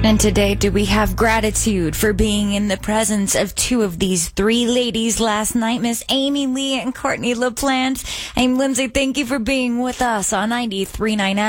And today, do we have gratitude for being in the presence of two of these three ladies last night, Miss Amy Lee and Courtney LaPlante? I'm Lindsay. Thank you for being with us on 93.9